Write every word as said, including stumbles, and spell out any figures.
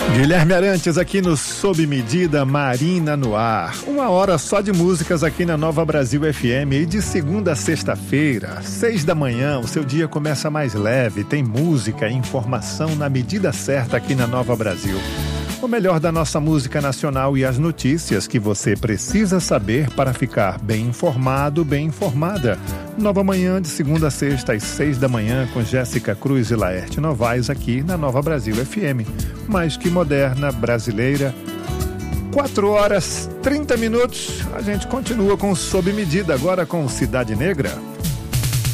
Guilherme Arantes aqui no Sob Medida, Marina no ar. Uma hora só de músicas aqui na Nova Brasil F M. E de segunda a sexta-feira, seis da manhã, o seu dia começa mais leve. Tem música e informação na medida certa aqui na Nova Brasil. O melhor da nossa música nacional e as notícias que você precisa saber para ficar bem informado, bem informada. Nova Manhã, de segunda a sexta, às seis da manhã, com Jéssica Cruz e Laerte Novaes, aqui na Nova Brasil F M. Mais que moderna, brasileira. quatro horas, trinta minutos. A gente continua com Sob Medida, agora com Cidade Negra.